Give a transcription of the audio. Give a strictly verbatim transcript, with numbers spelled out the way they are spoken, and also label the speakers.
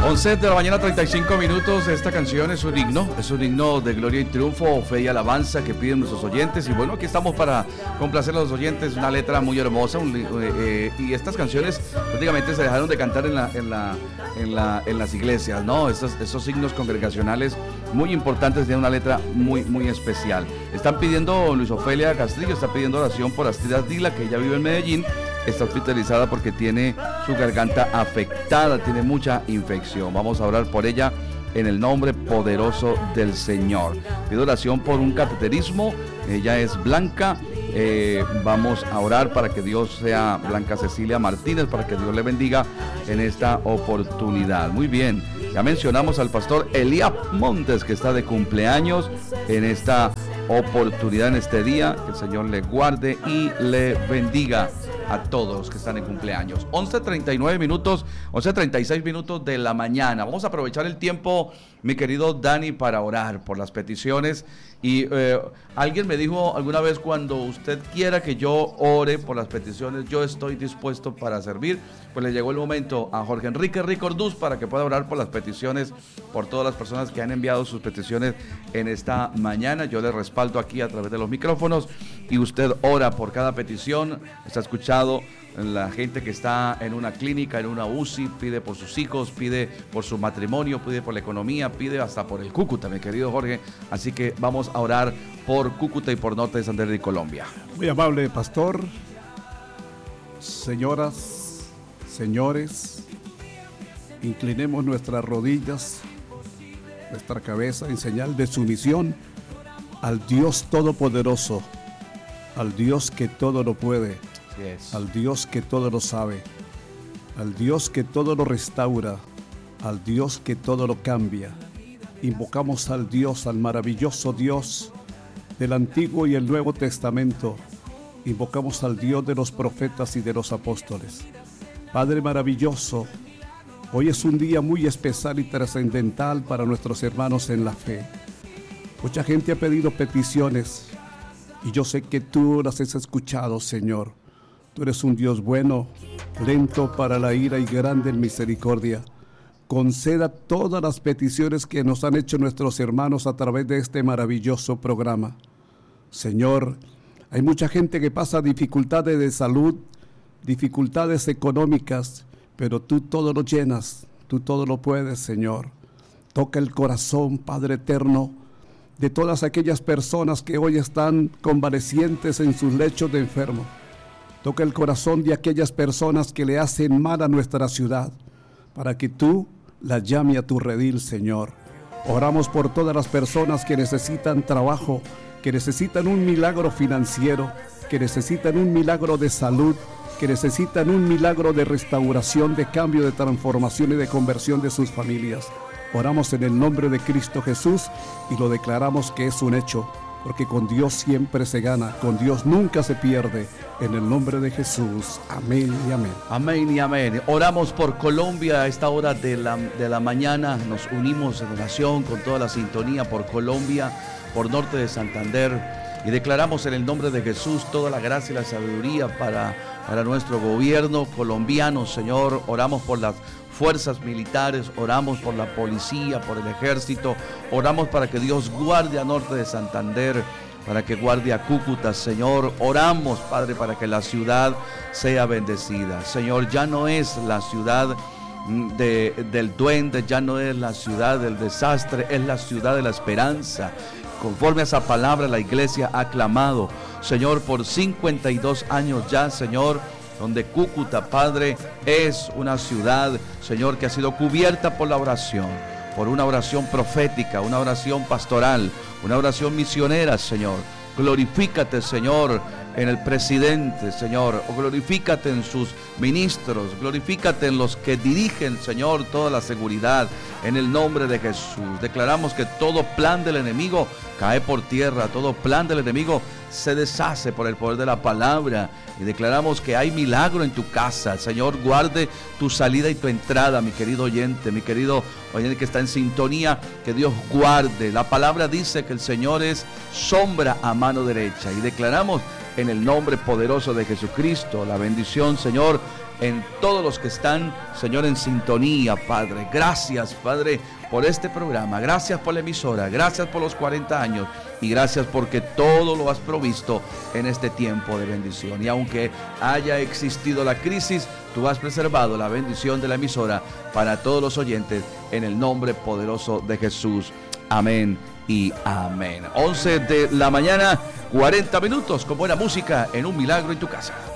Speaker 1: once de la mañana, treinta y cinco minutos. Esta canción es un himno, es un himno de gloria y triunfo, fe y alabanza que piden nuestros oyentes. Y bueno, aquí estamos para complacer a los oyentes. Una letra muy hermosa. Un, eh, eh, y estas canciones prácticamente se dejaron de cantar en, la, en, la, en, la, en las iglesias, ¿no? Estos, estos signos congregacionales muy importantes tienen una letra muy, muy especial. Están pidiendo, Luis Ofelia Castillo está pidiendo oración por Astrid Ardila, que ella vive en Medellín. Está hospitalizada porque tiene su garganta afectada, tiene mucha infección. Vamos a orar por ella en el nombre poderoso del Señor. Pido oración por un cateterismo. Ella es Blanca. Eh, vamos a orar para que Dios sea Blanca Cecilia Martínez, para que Dios le bendiga en esta oportunidad. Muy bien. Ya mencionamos al pastor Eliab Montes, que está de cumpleaños en esta oportunidad, en este día. Que el Señor le guarde y le bendiga a todos los que están en cumpleaños. once treinta y nueve minutos, once treinta y seis minutos de la mañana. Vamos a aprovechar el tiempo, mi querido Dani, para orar por las peticiones. Y eh, alguien me dijo alguna vez, cuando usted quiera que yo ore por las peticiones, yo estoy dispuesto para servir. Pues le llegó el momento a Jorge Enrique Ricordús para que pueda orar por las peticiones, por todas las personas que han enviado sus peticiones en esta mañana. Yo le respaldo aquí a través de los micrófonos y usted ora por cada petición. Está escuchando la gente que está en una clínica, en una U C I, pide por sus hijos, pide por su matrimonio, pide por la economía, pide hasta por el Cúcuta, mi querido Jorge. Así que vamos a orar por Cúcuta y por Norte de Santander y Colombia.
Speaker 2: Muy amable pastor, señoras, señores, inclinemos nuestras rodillas, nuestra cabeza en señal de sumisión al Dios Todopoderoso, al Dios que todo lo puede, yes. Al Dios que todo lo sabe, al Dios que todo lo restaura, al Dios que todo lo cambia. Invocamos al Dios, al maravilloso Dios del Antiguo y el Nuevo Testamento. Invocamos al Dios de los profetas y de los apóstoles. Padre maravilloso, hoy es un día muy especial y trascendental para nuestros hermanos en la fe. Mucha gente ha pedido peticiones y yo sé que tú las has escuchado, Señor. Tú eres un Dios bueno, lento para la ira y grande en misericordia. Conceda todas las peticiones que nos han hecho nuestros hermanos a través de este maravilloso programa. Señor, hay mucha gente que pasa dificultades de salud, dificultades económicas, pero tú todo lo llenas, tú todo lo puedes, Señor. Toca el corazón, Padre eterno, de todas aquellas personas que hoy están convalecientes en sus lechos de enfermo. Toca el corazón de aquellas personas que le hacen mal a nuestra ciudad, para que tú las llame a tu redil, Señor. Oramos por todas las personas que necesitan trabajo, que necesitan un milagro financiero, que necesitan un milagro de salud, que necesitan un milagro de restauración, de cambio, de transformación y de conversión de sus familias. Oramos en el nombre de Cristo Jesús y lo declaramos que es un hecho, porque con Dios siempre se gana, con Dios nunca se pierde. En el nombre de Jesús, amén y amén.
Speaker 1: Amén y amén. Oramos por Colombia a esta hora de la, de la mañana. Nos unimos en oración con toda la sintonía por Colombia, por Norte de Santander, y declaramos en el nombre de Jesús toda la gracia y la sabiduría para, para nuestro gobierno colombiano, Señor. Oramos por las fuerzas militares, oramos por la policía, por el ejército, oramos para que Dios guarde a Norte de Santander, para que guarde a Cúcuta, Señor. Oramos, Padre, para que la ciudad sea bendecida. Señor, ya no es la ciudad de, del duende, ya no es la ciudad del desastre, es la ciudad de la esperanza. Conforme a esa palabra, la iglesia ha clamado, Señor, por cincuenta y dos años ya, Señor, donde Cúcuta, Padre, es una ciudad, Señor, que ha sido cubierta por la oración, por una oración profética, una oración pastoral, una oración misionera, Señor. Glorifícate, Señor, en el presidente, Señor, o glorifícate en sus ministros, glorifícate en los que dirigen, Señor, toda la seguridad, en el nombre de Jesús. Declaramos que todo plan del enemigo cae por tierra, todo plan del enemigo se deshace por el poder de la palabra, y declaramos que hay milagro en tu casa. Señor, guarde tu salida y tu entrada, mi querido oyente, mi querido oyente que está en sintonía, que Dios guarde. La palabra dice que el Señor es sombra a mano derecha, y declaramos en el nombre poderoso de Jesucristo la bendición, Señor, en todos los que están, Señor, en sintonía, Padre. Gracias, Padre, por este programa. Gracias por la emisora. Gracias por los cuarenta años. Y gracias porque todo lo has provisto en este tiempo de bendición. Y aunque haya existido la crisis, tú has preservado la bendición de la emisora para todos los oyentes en el nombre poderoso de Jesús. Amén y amén. once de la mañana, cuarenta minutos con buena música en Un Milagro en tu Casa.